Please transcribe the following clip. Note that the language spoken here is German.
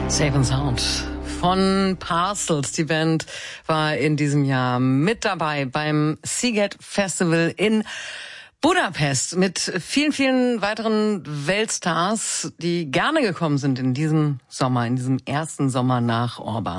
Safe and Sound von Parcels. Die Band war in diesem Jahr mit dabei beim Sziget Festival in Budapest mit vielen, vielen weiteren Weltstars, die gerne gekommen sind in diesem Sommer, in diesem ersten Sommer nach Orban.